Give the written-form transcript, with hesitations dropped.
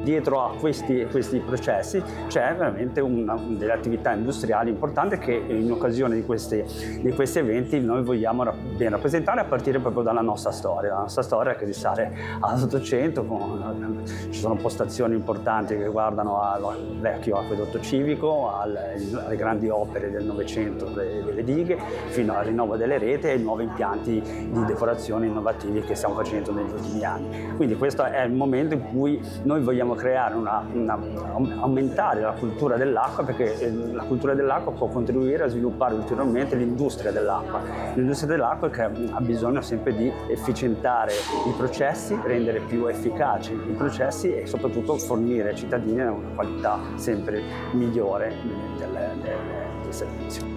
dietro a questi processi c'è veramente delle attività industriali importanti che in occasione di questi eventi noi vogliamo ben rappresentare, a partire proprio dalla nostra storia che risale all'Ottocento. Ci sono postazioni importanti che guardano al vecchio acquedotto civico, alle grandi opere del Novecento delle dighe, fino al rinnovo delle reti e ai nuovi impianti di depurazione innovativi che stiamo facendo negli ultimi anni. Quindi questo è il momento in cui noi vogliamo creare aumentare la cultura dell'acqua, perché la cultura dell'acqua può contribuire a sviluppare ulteriormente l'industria dell'acqua. L'industria dell'acqua che ha bisogno sempre di efficientare i processi, rendere più efficaci i processi e soprattutto fornire ai cittadini una qualità sempre migliore del servizio.